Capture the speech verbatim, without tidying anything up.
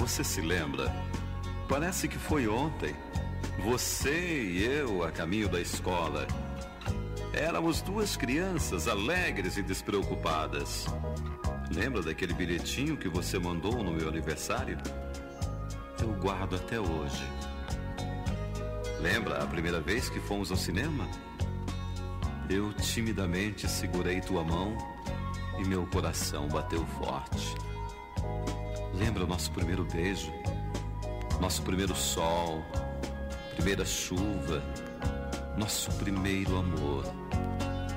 Você se lembra? Parece que foi ontem. Você e eu a caminho da escola. Éramos duas crianças alegres e despreocupadas. Lembra daquele bilhetinho que você mandou no meu aniversário? Eu guardo até hoje. Lembra a primeira vez que fomos ao cinema? Eu timidamente segurei tua mão e meu coração bateu forte. Lembra o nosso primeiro beijo? Nosso primeiro sol, primeira chuva, nosso primeiro amor.